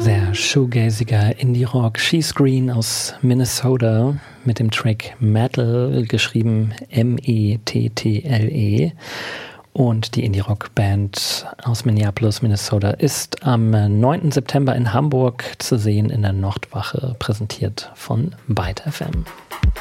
Sehr shoegaziger Indie-Rock. She's Green aus Minnesota mit dem Track Metal, geschrieben M-E-T-T-L-E. Und die Indie-Rock-Band aus Minneapolis, Minnesota, ist am 9. September in Hamburg zu sehen in der Nordwache, präsentiert von Byte FM.